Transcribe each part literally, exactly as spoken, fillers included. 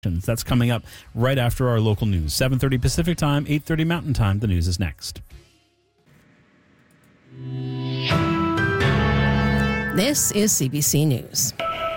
That's coming up right after our local news. seven thirty Pacific Time, eight thirty Mountain Time. The news is next. This is C B C News.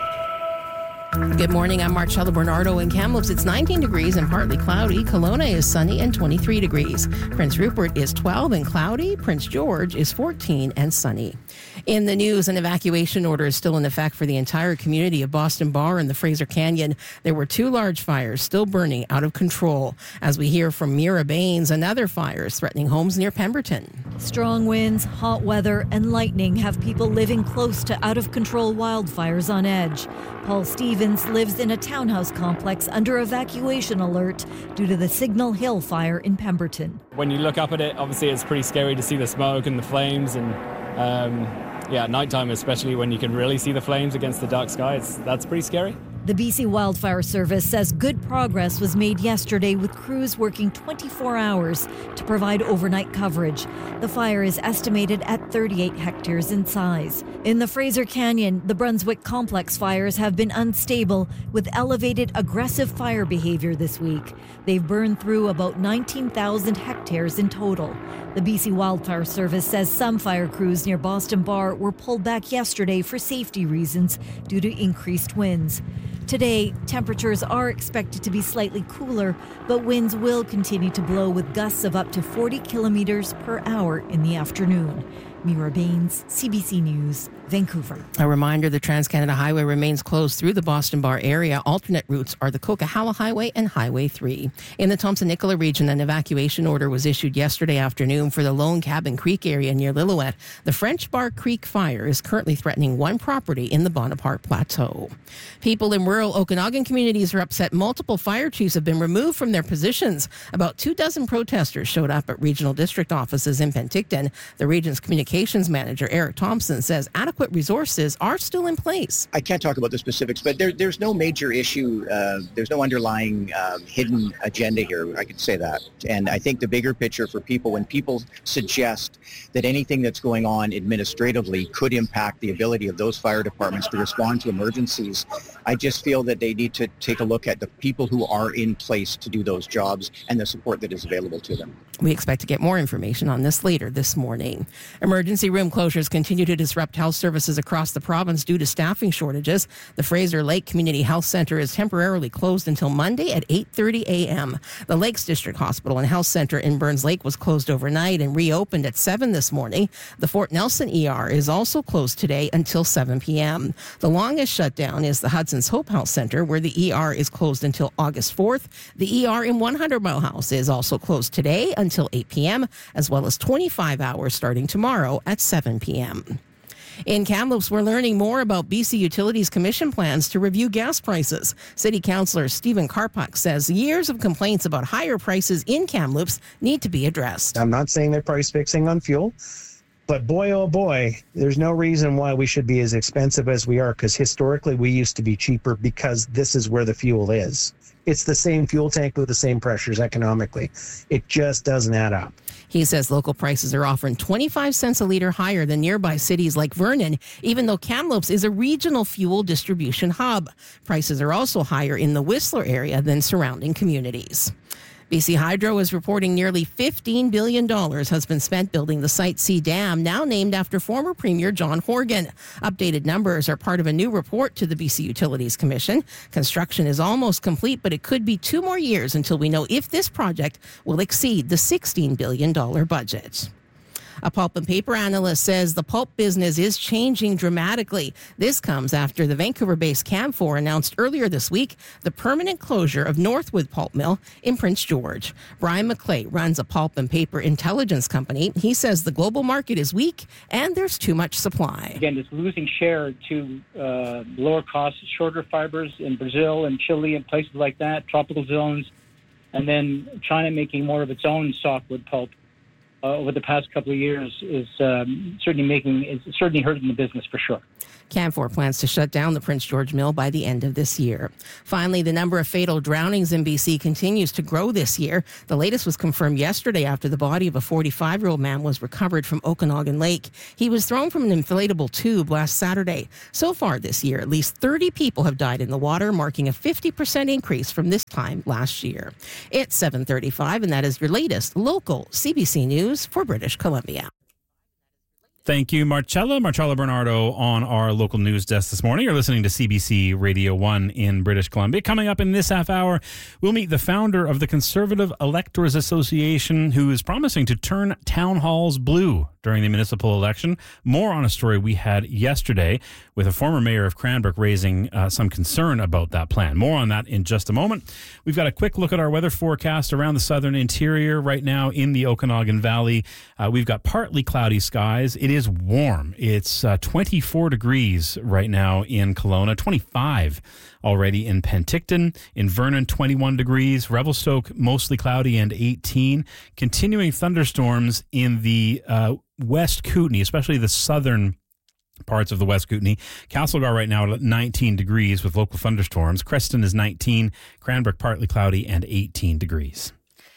Good morning, I'm Marcella Bernardo in Kamloops. It's nineteen degrees and partly cloudy. Kelowna is sunny and twenty-three degrees. Prince Rupert is twelve and cloudy. Prince George is fourteen and sunny. In the news, an evacuation order is still in effect for the entire community of Boston Bar and the Fraser Canyon. There were two large fires still burning out of control. As we hear from Mira Baines, another fire is threatening homes near Pemberton. Strong winds, hot weather, and lightning have people living close to out-of-control wildfires on edge. Paul Stevens lives in a townhouse complex under evacuation alert due to the Signal Hill fire in Pemberton. When you look up at it, obviously it's pretty scary to see the smoke and the flames, and um, yeah, at nighttime especially when you can really see the flames against the dark sky, it's, that's pretty scary. The B C Wildfire Service says good progress was made yesterday with crews working twenty-four hours to provide overnight coverage. The fire is estimated at thirty-eight hectares in size. In the Fraser Canyon, the Brunswick Complex fires have been unstable with elevated aggressive fire behavior this week. They've burned through about nineteen thousand hectares in total. The B C Wildfire Service says some fire crews near Boston Bar were pulled back yesterday for safety reasons due to increased winds. Today, temperatures are expected to be slightly cooler, but winds will continue to blow with gusts of up to forty kilometers per hour in the afternoon. Mira Baines, C B C News, Vancouver. A reminder, the Trans-Canada Highway remains closed through the Boston Bar area. Alternate routes are the Coquihalla Highway and Highway three. In the Thompson-Nicola region, an evacuation order was issued yesterday afternoon for the Lone Cabin Creek area near Lillooet. The French Bar Creek fire is currently threatening one property in the Bonaparte Plateau. People in rural Okanagan communities are upset multiple fire chiefs have been removed from their positions. About two dozen protesters showed up at regional district offices in Penticton. The region's communications manager, Eric Thompson, says adequate resources are still in place. I can't talk about the specifics, but there, there's no major issue. Uh, there's no underlying um, hidden agenda here. I could say that. And I think the bigger picture for people, when people suggest that anything that's going on administratively could impact the ability of those fire departments to respond to emergencies, I just feel that they need to take a look at the people who are in place to do those jobs and the support that is available to them. We expect to get more information on this later this morning. Emergency room closures continue to disrupt health services across the province due to staffing shortages. The Fraser Lake Community Health Centre is temporarily closed until Monday at eight thirty a.m. The Lakes District Hospital and Health Centre in Burns Lake was closed overnight and reopened at seven this morning. The Fort Nelson E R is also closed today until seven p.m. The longest shutdown is the Hudson's Hope Health Centre, where the E R is closed until August fourth. The E R in one hundred Mile House is also closed today until eight p.m., as well as twenty-five hours starting tomorrow at seven p.m. In Kamloops, we're learning more about B C Utilities Commission plans to review gas prices. City Councillor Stephen Karpuk says years of complaints about higher prices in Kamloops need to be addressed. I'm not saying they're price fixing on fuel, but boy, oh boy, there's no reason why we should be as expensive as we are, because historically we used to be cheaper because this is where the fuel is. It's the same fuel tank with the same pressures economically. It just doesn't add up. He says local prices are offering twenty-five cents a litre higher than nearby cities like Vernon, even though Kamloops is a regional fuel distribution hub. Prices are also higher in the Whistler area than surrounding communities. B C Hydro is reporting nearly fifteen billion dollars has been spent building the Site C Dam, now named after former Premier John Horgan. Updated numbers are part of a new report to the B C Utilities Commission. Construction is almost complete, but it could be two more years until we know if this project will exceed the sixteen billion dollars budget. A pulp and paper analyst says the pulp business is changing dramatically. This comes after the Vancouver-based Canfor announced earlier this week the permanent closure of Northwood Pulp Mill in Prince George. Brian McClay runs a pulp and paper intelligence company. He says the global market is weak and there's too much supply. Again, it's losing share to uh, lower cost, shorter fibers in Brazil and Chile and places like that, tropical zones, and then China making more of its own softwood pulp. uh, over the past couple of years is um, certainly making is certainly hurting the business for sure. Canfor plans to shut down the Prince George Mill by the end of this year. Finally, the number of fatal drownings in B C continues to grow this year. The latest was confirmed yesterday after the body of a forty-five-year-old man was recovered from Okanagan Lake. He was thrown from an inflatable tube last Saturday. So far this year, at least thirty people have died in the water, marking a fifty percent increase from this time last year. It's seven thirty-five, and that is your latest local C B C News for British Columbia. Thank you, Marcella. Marcella Bernardo on our local news desk this morning. You're listening to C B C Radio one in British Columbia. Coming up in this half hour, we'll meet the founder of the Conservative Electors Association, who is promising to turn town halls blue during the municipal election. More on a story we had yesterday with a former mayor of Cranbrook raising uh, some concern about that plan. More on that in just a moment. We've got a quick look at our weather forecast around the southern interior right now in the Okanagan Valley. Uh, we've got partly cloudy skies. It is warm. It's uh, twenty-four degrees right now in Kelowna, twenty-five already in Penticton. In Vernon, twenty-one degrees. Revelstoke, mostly cloudy and eighteen. Continuing thunderstorms in the uh, West Kootenay, especially the southern parts of the West Kootenay. Castlegar right now at nineteen degrees with local thunderstorms. Creston is nineteen. Cranbrook, partly cloudy and eighteen degrees.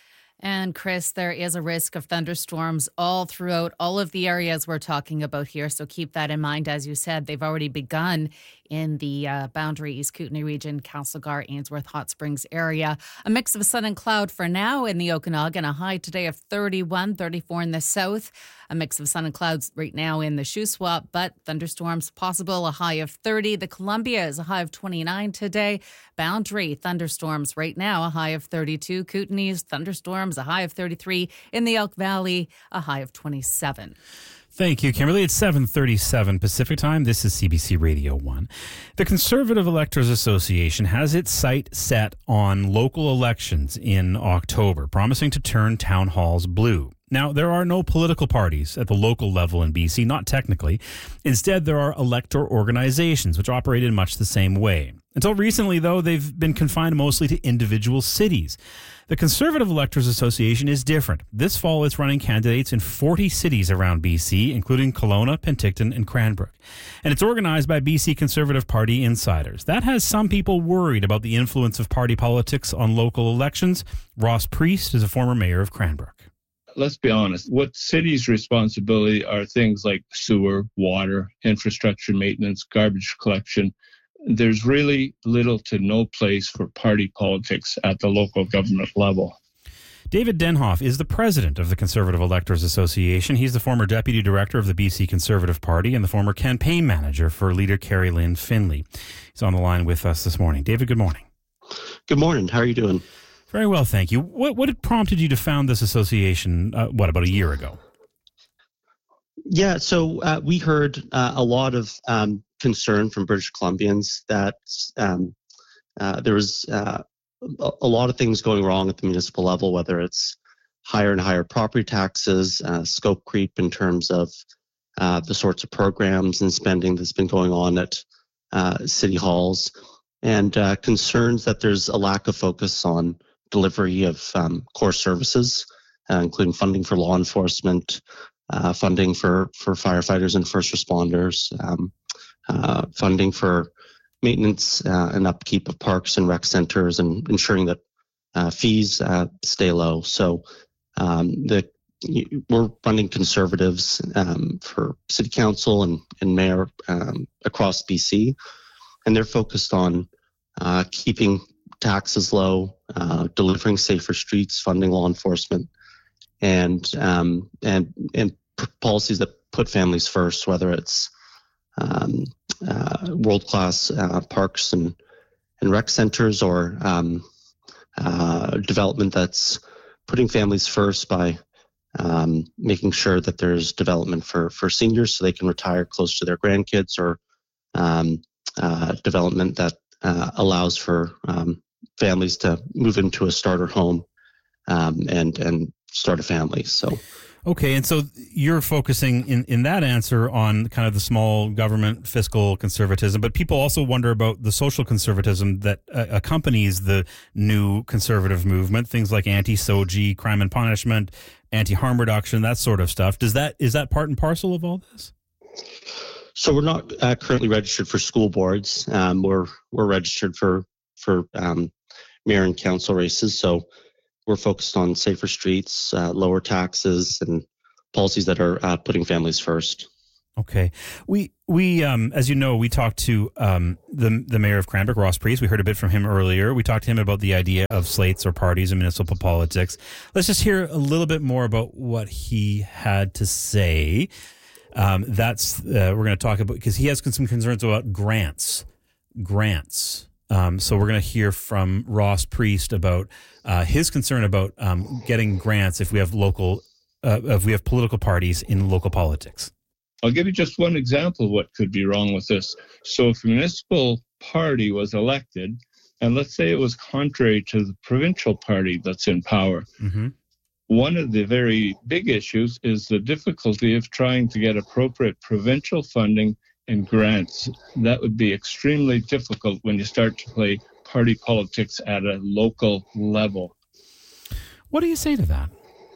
And Chris, there is a risk of thunderstorms all throughout all of the areas we're talking about here. So keep that in mind. As you said, they've already begun in the uh, Boundary East Kootenay region, Castlegar, Ainsworth, Hot Springs area. A mix of sun and cloud for now in the Okanagan. A high today of thirty-one, thirty-four in the south. A mix of sun and clouds right now in the Shuswap, but thunderstorms possible. A high of thirty. The Columbia is a high of twenty-nine today. Boundary, thunderstorms right now, a high of thirty-two. Kootenay's thunderstorms, a high of thirty-three. In the Elk Valley, a high of twenty-seven. Thank you, Kimberly. It's seven thirty-seven Pacific Time. This is C B C Radio one. The Conservative Electors Association has its sight set on local elections in October, promising to turn town halls blue. Now, there are no political parties at the local level in B C, not technically. Instead, there are elector organizations, which operate in much the same way. Until recently, though, they've been confined mostly to individual cities. The Conservative Electors Association is different. This fall, it's running candidates in forty cities around B C, including Kelowna, Penticton, and Cranbrook. And it's organized by B C Conservative Party insiders. That has some people worried about the influence of party politics on local elections. Ross Priest is a former mayor of Cranbrook. Let's be honest, what cities' responsibility are things like sewer, water, infrastructure maintenance, garbage collection. There's really little to no place for party politics at the local government level. David Denhoff is the president of the Conservative Electors Association. He's the former deputy director of the B C Conservative Party and the former campaign manager for leader Carrie Lynn Finley. He's on the line with us this morning. David, good morning. Good morning. How are you doing? Very well, thank you. What what had prompted you to found this association, uh, what, about a year ago? Yeah, so uh, we heard uh, a lot of um, concern from British Columbians that um, uh, there was uh, a, a lot of things going wrong at the municipal level, whether it's higher and higher property taxes, uh, scope creep in terms of uh, the sorts of programs and spending that's been going on at uh, city halls, and uh, concerns that there's a lack of focus on delivery of um, core services, uh, including funding for law enforcement, uh, funding for, for firefighters and first responders, um, uh, funding for maintenance uh, and upkeep of parks and rec centers, and ensuring that uh, fees uh, stay low. So um, the, we're running Conservatives um, for city council and, and mayor um, across B C, and they're focused on uh, keeping taxes low, uh, delivering safer streets, funding law enforcement, and um, and and p- policies that put families first, whether it's um, uh, world-class uh, parks and, and rec centers, or um, uh, development that's putting families first by um, making sure that there's development for, for seniors so they can retire close to their grandkids, or um, uh, development that uh, allows for um, families to move into a starter home um, and and start a family. So Okay, and so you're focusing in, in that answer on kind of the small government fiscal conservatism, but people also wonder about the social conservatism that uh, accompanies the new conservative movement, things like anti-S O G I, crime and punishment, anti-harm reduction, that sort of stuff. Does that is that part and parcel of all this? So we're not uh, currently registered for school boards. Um, we're we're registered for for um, mayor and council races. So we're focused on safer streets, uh, lower taxes, and policies that are uh, putting families first. Okay, we we um, as you know, we talked to um, the the mayor of Cranbrook, Ross Priest. We heard a bit from him earlier. We talked to him about the idea of slates or parties in municipal politics. Let's just hear a little bit more about what he had to say. Um, that's uh, we're going to talk about because he has some concerns about grants, grants. Um, so we're going to hear from Ross Priest about uh, his concern about um, getting grants if we have local, uh, if we have political parties in local politics. I'll give you just one example of what could be wrong with this. So if a municipal party was elected, and let's say it was contrary to the provincial party that's in power, mm-hmm. one of the very big issues is the difficulty of trying to get appropriate provincial funding and grants. That would be extremely difficult when you start to play party politics at a local level. What do you say to that?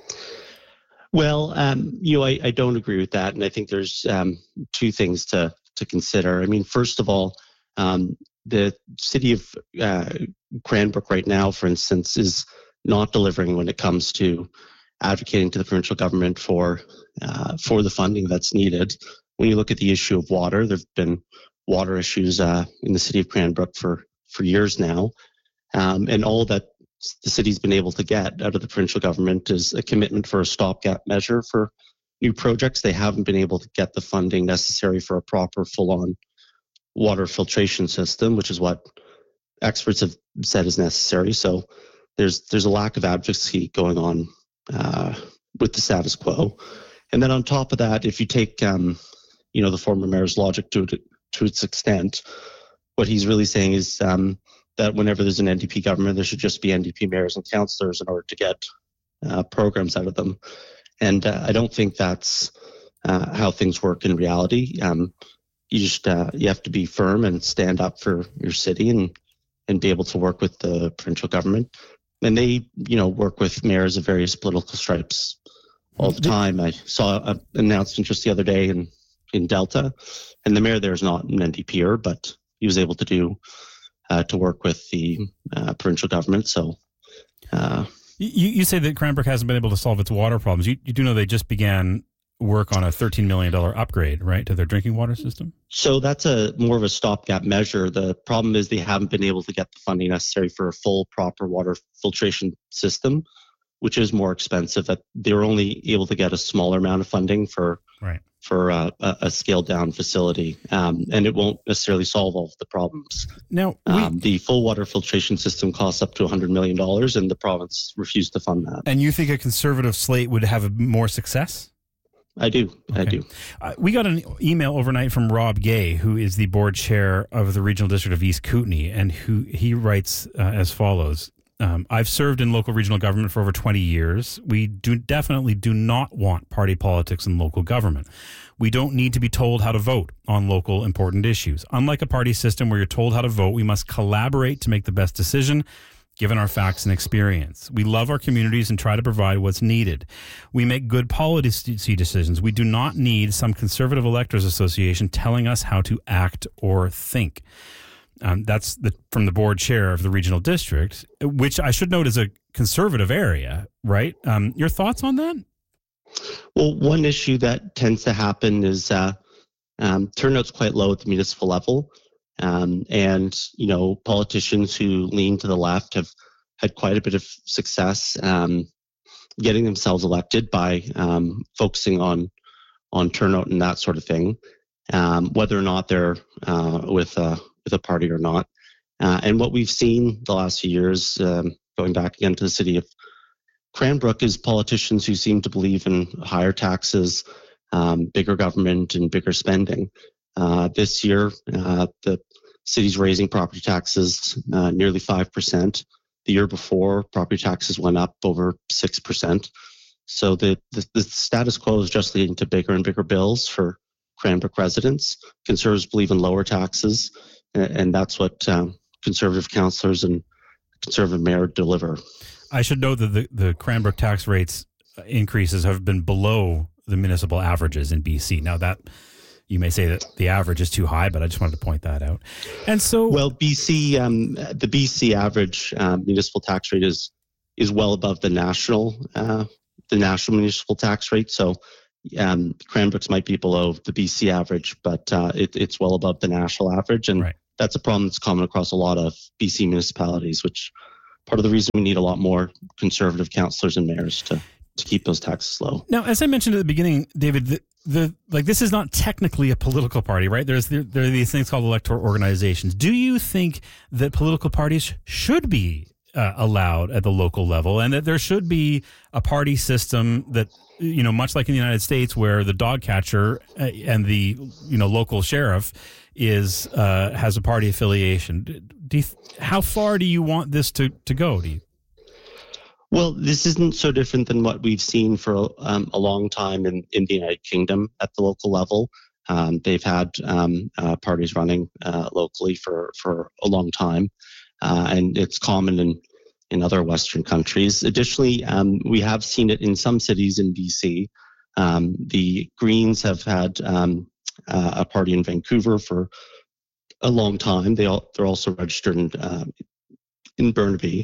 Well, um, you know, I, I don't agree with that, and I think there's um, two things to to consider. I mean, first of all, um, the city of uh, Cranbrook right now, for instance, is not delivering when it comes to advocating to the provincial government for uh, for the funding that's needed. When you look at the issue of water, there have been water issues uh, in the city of Cranbrook for, for years now. Um, and all that the city's been able to get out of the provincial government is a commitment for a stopgap measure for new projects. They haven't been able to get the funding necessary for a proper full-on water filtration system, which is what experts have said is necessary. So there's there's a lack of advocacy going on uh, with the status quo. And then on top of that, if you take um, you know, the former mayor's logic to to its extent, what he's really saying is um, that whenever there's an N D P government, there should just be N D P mayors and councillors in order to get uh, programs out of them. And uh, I don't think that's uh, how things work in reality. Um, you just uh, you have to be firm and stand up for your city and and be able to work with the provincial government. And they, you know, work with mayors of various political stripes all the time. I saw an announcement just the other day in in Delta, and the mayor there is not an N D P-er, but he was able to do uh, to work with the uh, provincial government. So, uh, you you say that Cranbrook hasn't been able to solve its water problems. You you do know they just began work on a thirteen million dollars upgrade, right, to their drinking water system? So that's a more of a stopgap measure. The problem is they haven't been able to get the funding necessary for a full, proper water filtration system, which is more expensive. That they're only able to get a smaller amount of funding for right. for uh, a, a scaled down facility, um, and it won't necessarily solve all of the problems. Now, we, um, the full water filtration system costs up to one hundred million dollars, and the province refused to fund that. And you think a conservative slate would have more success? I do. Okay. I do. Uh, we got an email overnight from Rob Gay, who is the board chair of the Regional District of East Kootenay, and who he writes uh, as follows. Um, I've served in local regional government for over twenty years. We do definitely do not want party politics in local government. We don't need to be told how to vote on local important issues. Unlike a party system where you're told how to vote, we must collaborate to make the best decision, given our facts and experience. We love our communities and try to provide what's needed. We make good policy decisions. We do not need some conservative electors association telling us how to act or think. Um, that's the, from the board chair of the regional district, which I should note is a conservative area, right? Um, your thoughts on that? Well, one issue that tends to happen is uh, um, turnout's quite low at the municipal level. Um, and, you know, politicians who lean to the left have had quite a bit of success um, getting themselves elected by um, focusing on on turnout and that sort of thing, um, whether or not they're uh, with a, with a party or not. Uh, and what we've seen the last few years, um, going back again to the city of Cranbrook, is politicians who seem to believe in higher taxes, um, bigger government, and bigger spending. Uh, this year, uh, the city's raising property taxes uh, nearly five percent. The year before, property taxes went up over six percent. So the, the, the status quo is just leading to bigger and bigger bills for Cranbrook residents. Conservatives believe in lower taxes, and, and that's what um, Conservative councillors and Conservative mayor deliver. I should note that the, the Cranbrook tax rates increases have been below the municipal averages in B C. Now that you may say that the average is too high, but I just wanted to point that out. And so, well, B C, um, the B C average um, municipal tax rate is is well above the national uh, the national municipal tax rate. So um, Cranbrook's might be below the B C average, but uh, it, it's well above the national average, and right. That's a problem that's common across a lot of B C municipalities, which part of the reason we need a lot more Conservative councillors and mayors to, to keep those taxes low. Now, as I mentioned at the beginning, David, the, the like this is not technically a political party, right? There's there, there are these things called electoral organizations. Do you think that political parties should be uh, allowed at the local level, and that there should be a party system that, you know, much like in the United States, where the dog catcher and the, you know, local sheriff is uh, has a party affiliation? Do you, how far do you want this to, to go? Do you? Well, this isn't so different than what we've seen for um, a long time in, in the United Kingdom at the local level. Um, they've had um, uh, parties running uh, locally for, for a long time, uh, and it's common in, in other Western countries. Additionally, um, we have seen it in some cities in B C. Um, the Greens have had um, uh, a party in Vancouver for a long time. They all, they're also registered in, uh, in Burnaby.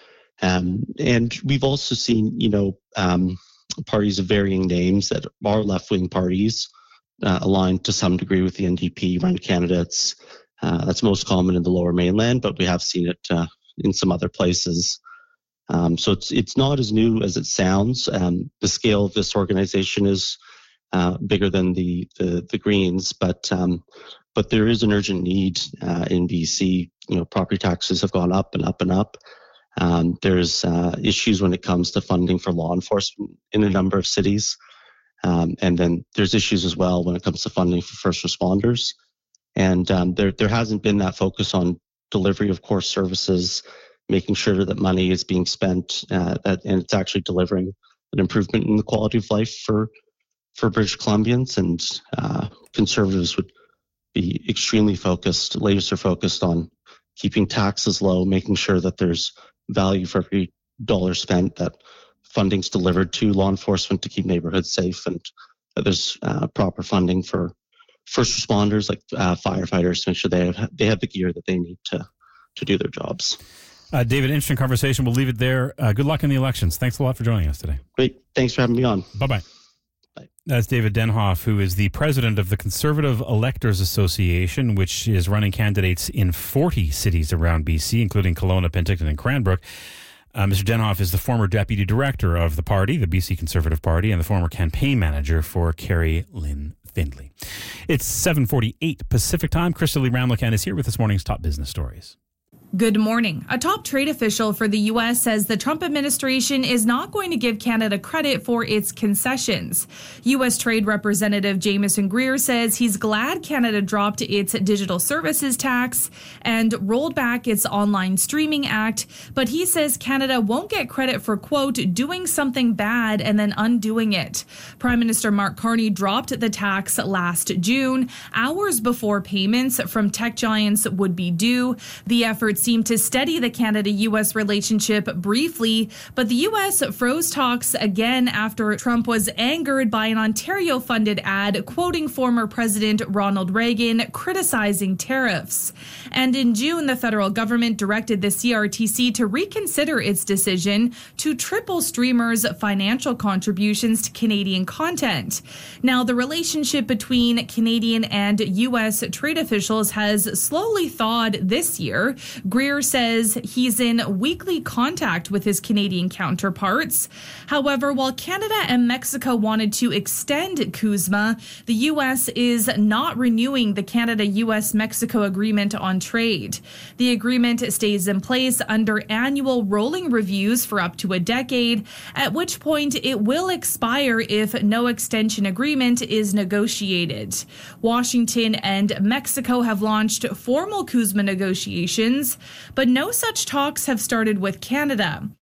Um, and we've also seen, you know, um, parties of varying names that are left-wing parties uh, aligned to some degree with the N D P run candidates. Uh, that's most common in the Lower Mainland, but we have seen it uh, in some other places. Um, so it's it's not as new as it sounds. Um, the scale of this organization is uh, bigger than the the, the Greens, but um, but there is an urgent need uh, in B C. You know, property taxes have gone up and up and up. Um, there's uh, issues when it comes to funding for law enforcement in a number of cities. Um, and then there's issues as well when it comes to funding for first responders. And um, there there hasn't been that focus on delivery of core services, making sure that money is being spent uh, that, and it's actually delivering an improvement in the quality of life for for British Columbians. And uh, Conservatives would be extremely focused, laser focused on keeping taxes low, making sure that there's value for every dollar spent, that funding's delivered to law enforcement to keep neighborhoods safe, and that there's uh, proper funding for first responders like uh, firefighters to make sure they have they have the gear that they need to to do their jobs. Uh, David, interesting conversation. We'll leave it there. Uh, good luck in the elections. Thanks a lot for joining us today. Great. Thanks for having me on. Bye-bye. Bye. That's David Denhoff, who is the president of the Conservative Electors Association, which is running candidates in forty cities around B C, including Kelowna, Penticton, and Cranbrook. Uh, Mister Denhoff is the former deputy director of the party, the B C Conservative Party, and the former campaign manager for Carrie Lynn Findlay. It's seven forty-eight Pacific Time. Krista Lee Ramlichan is here with this morning's top business stories. Good morning. A top trade official for the U S says the Trump administration is not going to give Canada credit for its concessions. U S Trade Representative Jamieson Greer says he's glad Canada dropped its digital services tax and rolled back its online streaming act, but he says Canada won't get credit for, quote, doing something bad and then undoing it. Prime Minister Mark Carney dropped the tax last June, hours before payments from tech giants would be due. The efforts seemed to steady the Canada-U S relationship briefly, but the U S froze talks again after Trump was angered by an Ontario-funded ad quoting former President Ronald Reagan criticizing tariffs. And in June, the federal government directed the C R T C to reconsider its decision to triple streamers' financial contributions to Canadian content. Now, the relationship between Canadian and U S trade officials has slowly thawed this year. Greer says he's in weekly contact with his Canadian counterparts. However, while Canada and Mexico wanted to extend CUSMA, the U S is not renewing the Canada-U S-Mexico agreement on trade. The agreement stays in place under annual rolling reviews for up to a decade, at which point it will expire if no extension agreement is negotiated. Washington and Mexico have launched formal CUSMA negotiations, but no such talks have started with Canada.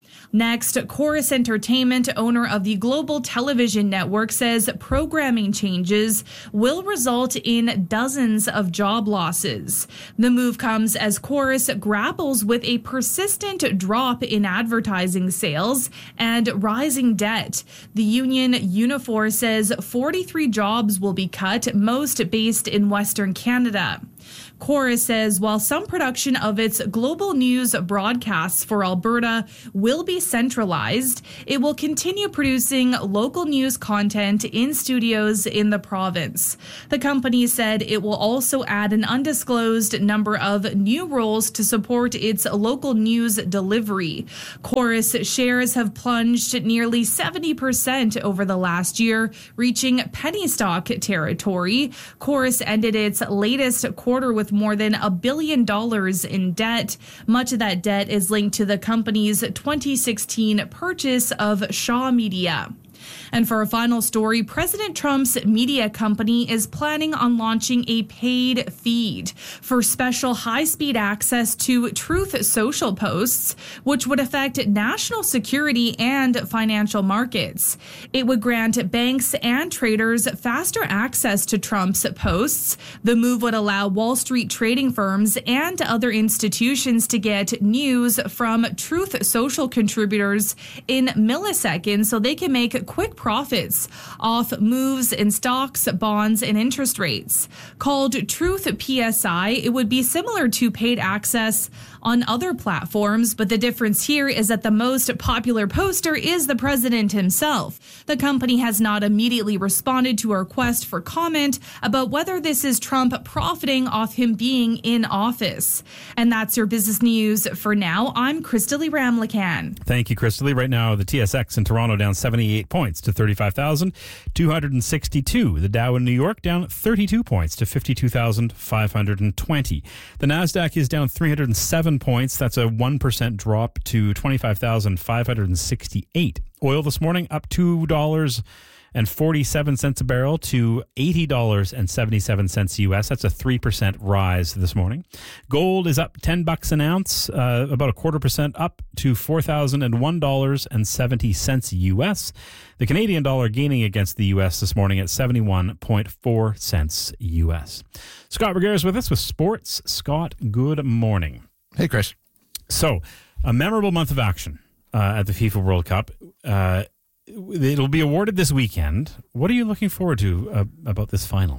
Next, Chorus Entertainment, owner of the Global Television Network, says programming changes will result in dozens of job losses. The move comes as Chorus grapples with a persistent drop in advertising sales and rising debt. The union Unifor says forty-three jobs will be cut, most based in Western Canada. Chorus says while some production of its global news broadcasts for Alberta will be centralized, it will continue producing local news content in studios in the province. The company said it will also add an undisclosed number of new roles to support its local news delivery. Chorus shares have plunged nearly seventy percent over the last year, reaching penny stock territory. Chorus ended its latest quarter with more than a billion dollars in debt. Much of that debt is linked to the company's twenty sixteen purchase of Shaw Media. And for a final story, President Trump's media company is planning on launching a paid feed for special high-speed access to Truth Social posts, which would affect national security and financial markets. It would grant banks and traders faster access to Trump's posts. The move would allow Wall Street trading firms and other institutions to get news from Truth Social contributors in milliseconds so they can make quick profits off moves in stocks, bonds, and interest rates. Called Truth P S I, it would be similar to paid access on other platforms, but the difference here is that the most popular poster is the president himself. The company has not immediately responded to a request for comment about whether this is Trump profiting off him being in office. And that's your business news for now. I'm Crystalie Ramlakan. Thank you, Crystalie. Right now, the T S X in Toronto down seventy-eight points to thirty-five thousand two hundred sixty-two. The Dow in New York down thirty-two points to fifty-two thousand five hundred twenty. The Nasdaq is down three hundred seven points. That's a one percent drop to twenty-five thousand five hundred sixty-eight. Oil this morning up two dollars and forty-seven cents a barrel to eighty dollars and seventy-seven cents U S. That's a three percent rise this morning. Gold is up ten bucks an ounce, uh, about a quarter percent up to four thousand one dollars and seventy cents U S. The Canadian dollar gaining against the U S this morning at seventy-one point four cents U S. Scott Berger is with us with sports. Scott, good morning. Hey, Chris. So, a memorable month of action uh, at the FIFA World Cup. Uh, it'll be awarded this weekend. What are you looking forward to uh, about this final?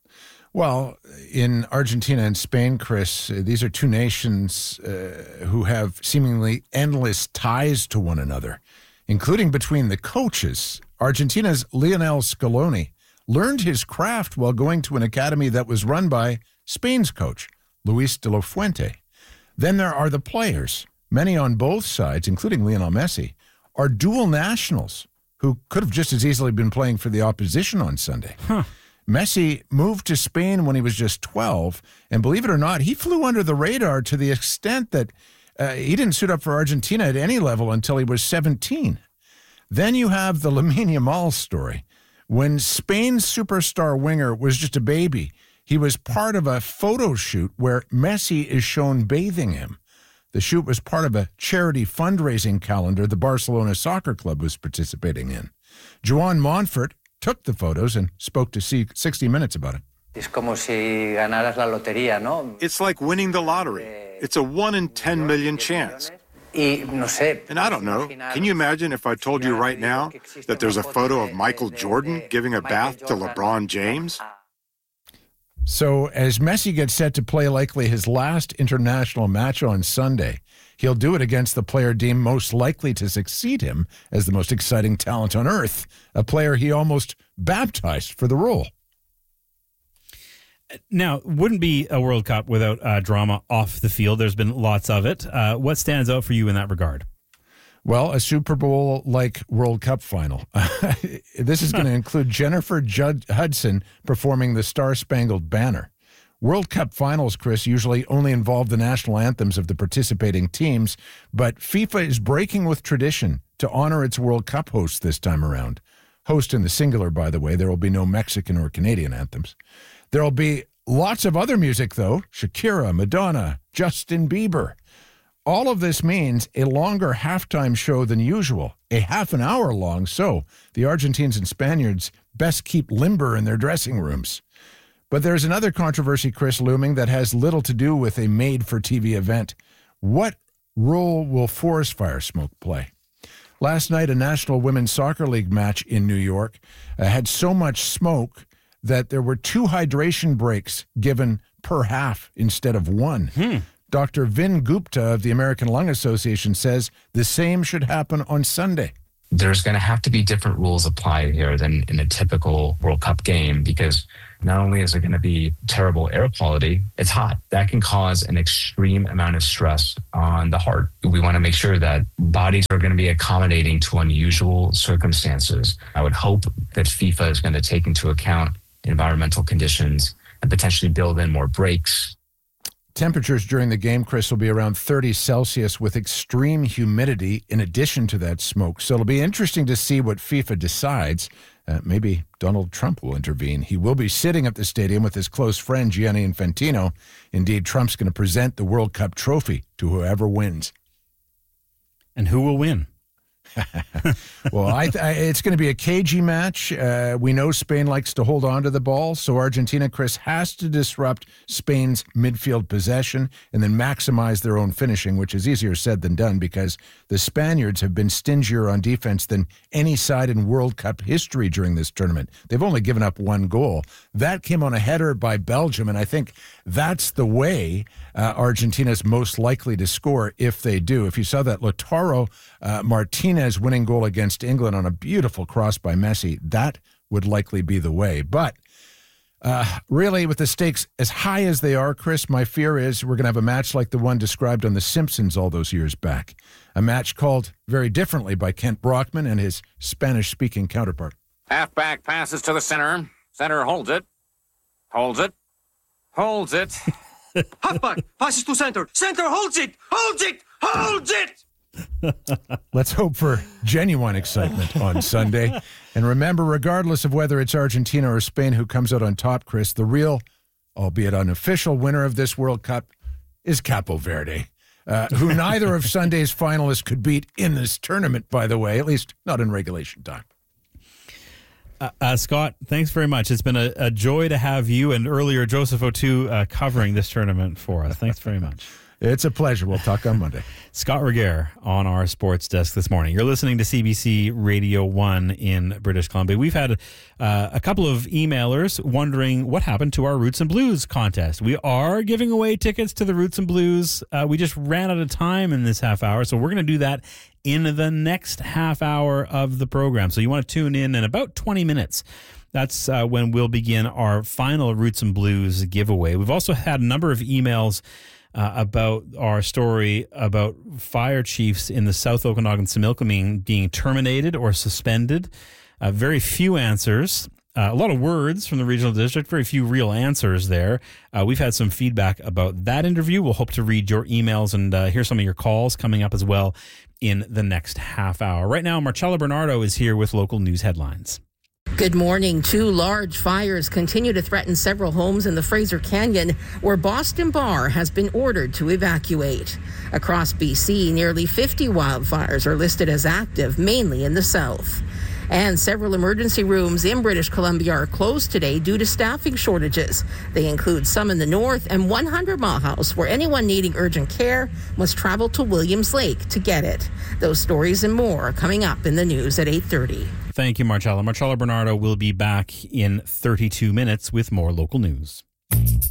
Well, in Argentina and Spain, Chris, uh, these are two nations uh, who have seemingly endless ties to one another, including between the coaches. Argentina's Lionel Scaloni learned his craft while going to an academy that was run by Spain's coach, Luis de la Fuente. Then there are the players. Many on both sides, including Lionel Messi, are dual nationals who could have just as easily been playing for the opposition on Sunday. Huh. Messi moved to Spain when he was just twelve, and believe it or not, he flew under the radar to the extent that uh, he didn't suit up for Argentina at any level until he was seventeen. Then you have the Lamine Yamal story. When Spain's superstar winger was just a baby, he was part of a photo shoot where Messi is shown bathing him. The shoot was part of a charity fundraising calendar the Barcelona Soccer Club was participating in. Joan Montfort took the photos and spoke to sixty minutes about it. It's como si ganaras la lotería, ¿no? It's like winning the lottery. It's a one in ten million chance. And I don't know, can you imagine if I told you right now that there's a photo of Michael Jordan giving a bath to LeBron James? So as Messi gets set to play likely his last international match on Sunday, he'll do it against the player deemed most likely to succeed him as the most exciting talent on earth, a player he almost baptized for the role. Now, wouldn't be a World Cup without uh, drama off the field. There's been lots of it. Uh, what stands out for you in that regard? Well, a Super Bowl-like World Cup final. This is going to include Jennifer Judd Hudson performing the Star-Spangled Banner. World Cup finals, Chris, usually only involve the national anthems of the participating teams, but FIFA is breaking with tradition to honor its World Cup hosts this time around. Host in the singular, by the way. There will be no Mexican or Canadian anthems. There will be lots of other music, though. Shakira, Madonna, Justin Bieber. all of this means a longer halftime show than usual, a half an hour long. So the Argentines and Spaniards best keep limber in their dressing rooms. But there's another controversy, Chris, looming that has little to do with a made-for-T V event. What role will forest fire smoke play? Last night, a National Women's Soccer League match in New York uh, had so much smoke that there were two hydration breaks given per half instead of one. Hmm. Doctor Vin Gupta of the American Lung Association says the same should happen on Sunday. There's going to have to be different rules applied here than in a typical World Cup game, because not only is it going to be terrible air quality, it's hot. That can cause an extreme amount of stress on the heart. We want to make sure that bodies are going to be accommodating to unusual circumstances. I would hope that FIFA is going to take into account environmental conditions and potentially build in more breaks. Temperatures during the game, Chris, will be around thirty Celsius with extreme humidity in addition to that smoke. So it'll be interesting to see what FIFA decides. Uh, maybe Donald Trump will intervene. He will be sitting at the stadium with his close friend, Gianni Infantino. Indeed, Trump's going to present the World Cup trophy to whoever wins. And who will win? Well, I, I, it's going to be a cagey match. Uh, we know Spain likes to hold on to the ball, so Argentina, Chris, has to disrupt Spain's midfield possession and then maximize their own finishing, which is easier said than done because the Spaniards have been stingier on defense than any side in World Cup history during this tournament. They've only given up one goal. That came on a header by Belgium, and I think that's the way uh, Argentina's most likely to score if they do. If you saw that Lautaro uh, Martinez winning goal against England on a beautiful cross by Messi, that would likely be the way. But uh, really, with the stakes as high as they are, Chris, my fear is we're going to have a match like the one described on The Simpsons all those years back. A match called very differently by Kent Brockman and his Spanish-speaking counterpart. Halfback passes to the center. Center holds it. Holds it. Holds it. Halfback passes to center. Center holds it. Holds it. Holds it. Let's hope for genuine excitement on Sunday. And remember, regardless of whether it's Argentina or Spain who comes out on top, Chris, the real, albeit unofficial, winner of this World Cup is Capo Verde, uh, who neither of Sunday's finalists could beat in this tournament, by the way, at least not in regulation time. Uh, uh, Scott, thanks very much. It's been a, a joy to have you and earlier Joseph O'Toole uh, covering this tournament for us. Thanks very much. It's a pleasure. We'll talk on Monday. Scott Regehr on our sports desk this morning. You're listening to C B C Radio one in British Columbia. We've had uh, a couple of emailers wondering what happened to our Roots and Blues contest. We are giving away tickets to the Roots and Blues. Uh, we just ran out of time in this half hour, so we're going to do that in the next half hour of the program. So you want to tune in in about twenty minutes. That's uh, when we'll begin our final Roots and Blues giveaway. We've also had a number of emails Uh, about our story about fire chiefs in the South Okanagan-Similkameen being terminated or suspended. Uh, very few answers. Uh, a lot of words from the regional district, very few real answers there. Uh, we've had some feedback about that interview. We'll hope to read your emails and uh, hear some of your calls coming up as well in the next half hour. Right now, Marcella Bernardo is here with local news headlines. Good morning. Two large fires continue to threaten several homes in the Fraser Canyon, where Boston Bar has been ordered to evacuate. Across B C, nearly fifty wildfires are listed as active, mainly in the south. And several emergency rooms in British Columbia are closed today due to staffing shortages. They include some in the north and one hundred Mile House, where anyone needing urgent care must travel to Williams Lake to get it. Those stories and more are coming up in the news at eight thirty. Thank you, Marcella. Marcella Bernardo will be back in thirty-two minutes with more local news.